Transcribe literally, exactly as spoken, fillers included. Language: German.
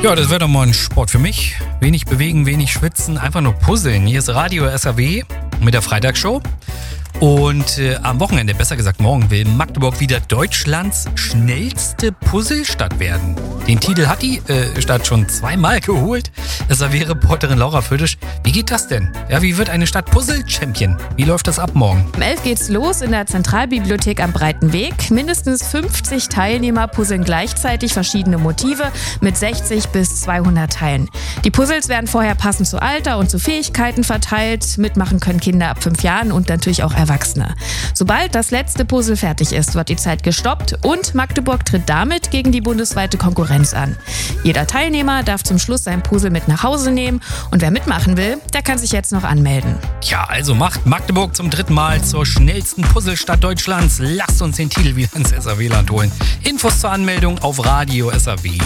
Ja, das wäre doch mal ein Sport für mich. Wenig bewegen, wenig schwitzen, einfach nur puzzeln. Hier ist Radio S R W mit der Freitagsshow. Und äh, am Wochenende, besser gesagt morgen, will Magdeburg wieder Deutschlands schnellste Puzzlestadt werden. Den Titel hat die äh, Stadt schon zweimal geholt. Das war Reporterin Laura Födisch. Wie geht das denn? Ja, wie wird eine Stadt Puzzle-Champion? Wie läuft das ab morgen? Um elf geht's los in der Zentralbibliothek am Breiten Weg. Mindestens fünfzig Teilnehmer puzzeln gleichzeitig verschiedene Motive mit sechzig bis zweihundert Teilen. Die Puzzles werden vorher passend zu Alter und zu Fähigkeiten verteilt. Mitmachen können Kinder ab fünf Jahren und natürlich auch Erwachsene. Sobald das letzte Puzzle fertig ist, wird die Zeit gestoppt und Magdeburg tritt damit gegen die bundesweite Konkurrenz an. Jeder Teilnehmer darf zum Schluss sein Puzzle mit nach Hause nehmen und wer mitmachen will, der kann sich jetzt noch anmelden. Ja, also macht Magdeburg zum dritten Mal zur schnellsten Puzzlestadt Deutschlands. Lasst uns den Titel wieder ins S R W-Land holen. Infos zur Anmeldung auf Radio S R W.